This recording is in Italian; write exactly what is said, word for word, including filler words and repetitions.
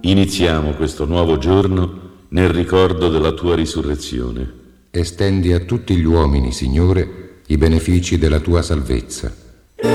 iniziamo questo nuovo giorno nel ricordo della tua risurrezione. Estendi a tutti gli uomini, Signore, i benefici della tua salvezza.